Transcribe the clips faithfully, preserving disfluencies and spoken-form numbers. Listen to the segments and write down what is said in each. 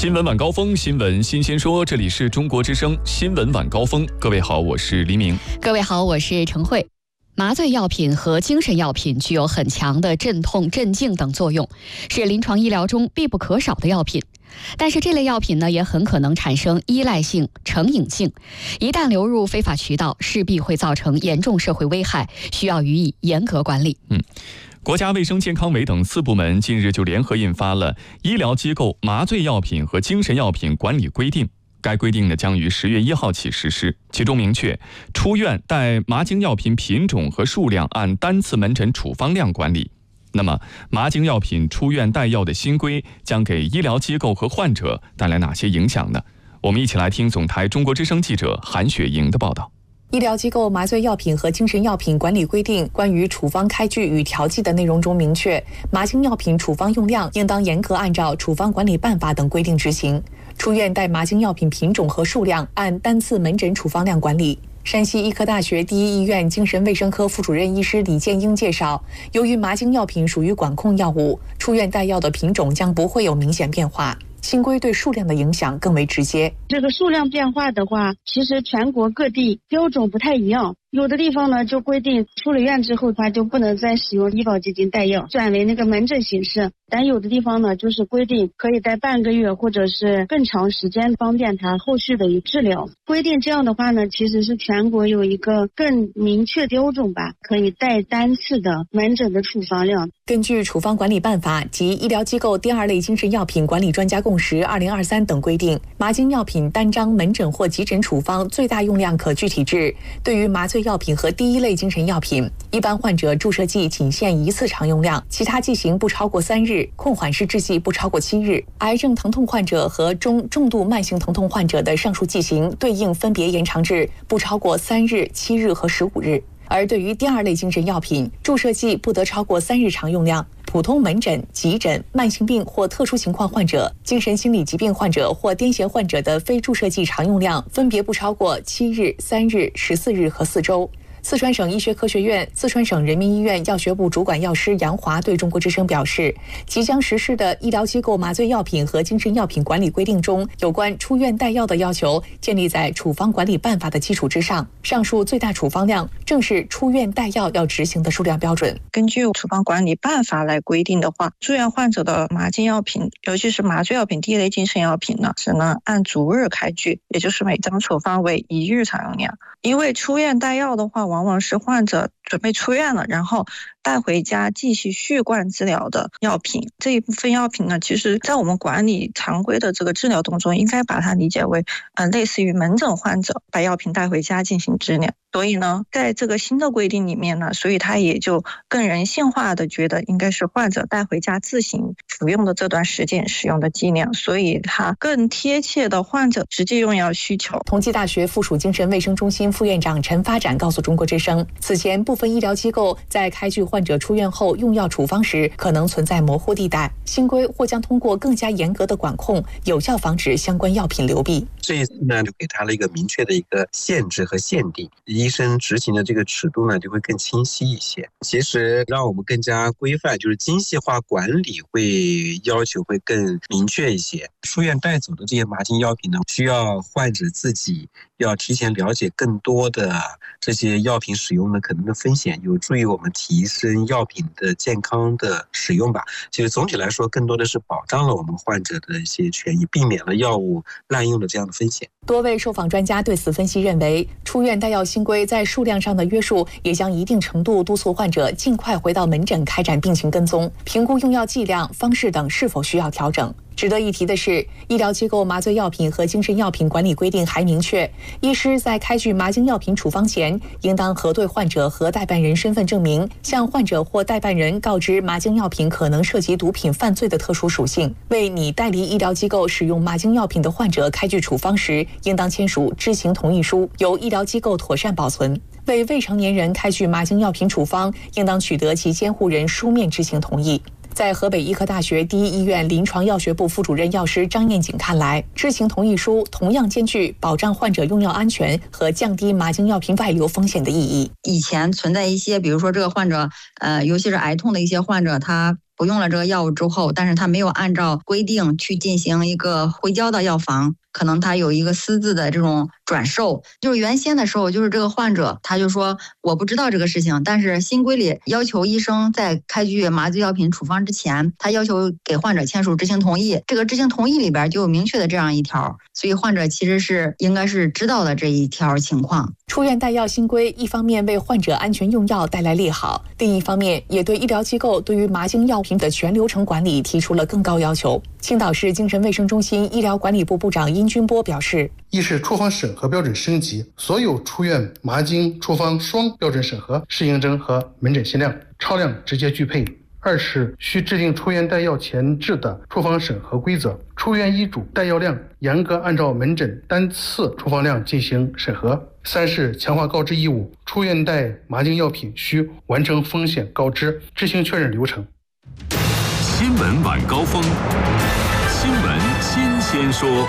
新闻晚高峰，新闻新鲜说，这里是中国之声新闻晚高峰。各位好，我是黎明。 各位好，我是程慧。麻醉药品和精神药品具有很强的镇痛、镇静等作用，是临床医疗中必不可少的药品。但是这类药品呢，也很可能产生依赖性、成瘾性，一旦流入非法渠道，势必会造成严重社会危害，需要予以严格管理。 嗯。国家卫生健康委等四部门近日就联合印发了《医疗机构麻醉药品和精神药品管理规定》，该规定呢将于十月一号起实施。其中明确，出院带麻精药品品种和数量按单次门诊处方量管理。那么，麻精药品出院带药的新规将给医疗机构和患者带来哪些影响呢？我们一起来听总台中国之声记者韩雪莹的报道。 医疗机构麻醉药品和精神药品管理规定关于处方开具与调剂的内容中明确，麻精药品处方用量应当严格按照处方管理办法等规定执行，出院带麻精药品品种和数量按单次门诊处方量管理。山西医科大学第一医院精神卫生科副主任医师李建英介绍，由于麻精药品属于管控药物，出院带药的品种将不会有明显变化。新规对数量的影响更为直接。 这个数量变化的话，其实全国各地标准不太一样。有的地方呢就规定出了院之后，他就不能再使用医保基金带药，转为那个门诊形式。但有的地方呢就是规定可以带半个月或者是更长时间，方便他后续的一治疗。规定这样的话呢，其实是全国有一个更明确标准吧，可以带单次的门诊的处方量。 根据处方管理办法及医疗机构第二类精神药品管理专家共识二零二三等规定，麻精药品单张门诊或急诊处方最大用量可具体制。对于麻醉药品和第一类精神药品，一般患者注射剂仅限一次常用量，其他剂型不超过三日，控缓释制剂不超过七日。癌症疼痛患者和中重度慢性疼痛患者的上述剂型对应分别延长至不超过三日、七日和十五日。而对于第二类精神药品，注射剂不得超过三日常用量，普通门诊、急诊、慢性病或特殊情况患者、精神心理疾病患者或癫痫患者的非注射剂常用量分别不超过七日、三日、十四日和四周。四川省医学科学院、四川省人民医院药学部主管药师杨华对中国之声表示，即将实施的医疗机构麻醉药品和精神药品管理规定中，有关出院带药的要求建立在处方管理办法的基础之上，上述最大处方量正是出院带药要执行的数量标准。 根据处方管理办法来规定的话，住院患者的麻精药品，尤其是麻醉药品第一类精神药品呢，只能按逐日开具，也就是每张处方为一日常用量。因为出院带药的话，往往是患者准备出院了，然后带回家继续续灌治疗的药品。这一部分药品呢，其实在我们管理常规的这个治疗当中，应该把它理解为呃，类似于门诊患者把药品带回家进行治疗。所以呢，在这个新的规定里面呢，所以它也就更人性化的觉得应该是患者带回家自行服用的这段时间使用的剂量，所以它更贴切的患者实际用药需求。 同济大学附属精神卫生中心副院长陈发展告诉中国之声，此前部分医疗机构在开具患者出院后用药处方时可能存在模糊地带，新规或将通过更加严格的管控，有效防止相关药品流弊。 这一次呢，就给它了一个明确的一个限制和限定，医生执行的这个尺度呢就会更清晰一些。其实让我们更加规范，就是精细化管理会要求会更明确一些。出院带走的这些麻精药品呢，需要患者自己要提前了解更多的这些药品使用的可能的风险，有助于我们提升药品的健康的使用吧。其实总体来说，更多的是保障了我们患者的一些权益，避免了药物滥用的这样的风险。 多位受访专家对此分析认为，出院带药新规在数量上的约束也将一定程度督促患者尽快回到门诊开展病情跟踪，评估用药剂量、方式等是否需要调整。值得一提的是，医疗机构麻醉药品和精神药品管理规定还明确，医师在开具麻精药品处方前，应当核对患者和代办人身份证明，向患者或代办人告知麻精药品可能涉及毒品犯罪的特殊属性。为拟代理医疗机构使用麻精药品的患者开具处方时，应当签署知情同意书，由医疗机构妥善保存。为未成年人开具麻精药品处方，应当取得其监护人书面知情同意。在河北医科大学第一医院临床药学部副主任药师张艳锦看来，知情同意书同样兼具保障患者用药安全和降低麻精药品外流风险的意义。 以前存在一些，比如说这个患者，呃，尤其是癌痛的一些患者，他服用了这个药物之后，但是他没有按照规定去进行一个回交到药房，可能他有一个私自的这种转售。就是原先的时候，就是这个患者他就说我不知道这个事情，但是新规里要求医生在开具麻醉药品处方之前，他要求给患者签署知情同意，这个知情同意里边就有明确的这样一条，所以患者其实是应该是知道的这一条情况。 出院带药新规一方面为患者安全用药带来利好，另一方面也对医疗机构对于麻精药品的全流程管理提出了更高要求。青岛市精神卫生中心医疗管理部部长殷军波表示， 一是处方审核标准升级，所有出院麻精处方双标准审核，适应症和门诊限量、超量直接具配。二是需制定出院带药前置的处方审核规则，出院医嘱带药量严格按照门诊单次处方量进行审核。三是强化告知义务，出院带麻精药品需完成风险告知、知情确认流程。 新闻晚高峰，新闻新鲜说。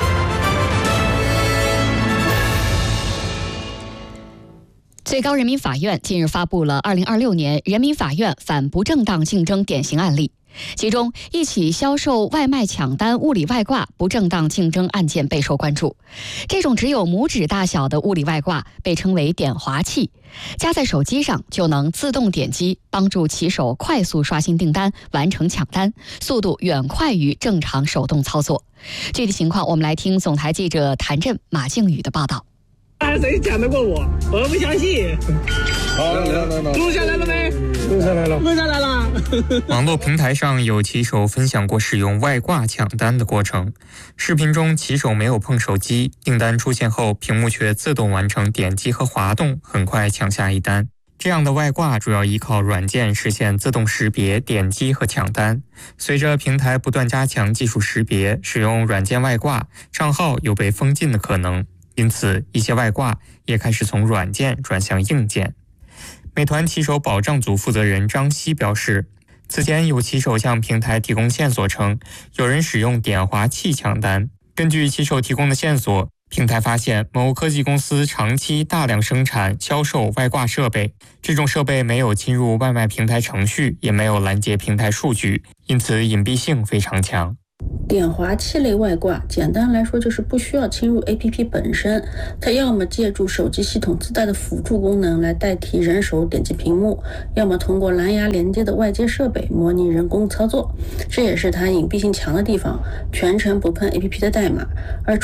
最高人民法院近日发布了二零二六年人民法院反不正当竞争典型案例，其中一起销售外卖抢单物理外挂不正当竞争案件备受关注。这种只有拇指大小的物理外挂被称为点滑器，加在手机上就能自动点击，帮助骑手快速刷新订单，完成抢单，速度远快于正常手动操作。具体情况我们来听总台记者谭震、马靖宇的报道。 谁抢得过我？我不相信。 好，来来来， 录下来了没？ 录下来了， 录下来了。 网络平台上有骑手分享过使用外挂抢单的过程。视频中，骑手没有碰手机，订单出现后，屏幕却自动完成点击和滑动，很快抢下一单。这样的外挂主要依靠软件实现自动识别、点击和抢单。随着平台不断加强技术识别，使用软件外挂，账号有被封禁的可能。因此，一些外挂也开始从软件转向硬件。美团骑手保障组负责人张希表示，此前有骑手向平台提供线索称，有人使用点滑器抢单。根据骑手提供的线索，平台发现某科技公司长期大量生产、销售外挂设备，这种设备没有侵入外卖平台程序，也没有拦截平台数据，因此隐蔽性非常强。 点滑器类外挂简单来说就是不需要侵入 A P P 本身，它要么借助手机系统自带的辅助功能来代替人手点击屏幕，要么通过蓝牙连接的外接设备模拟人工操作，这也是它隐蔽性强的地方，全程不碰 A P P 的代码。而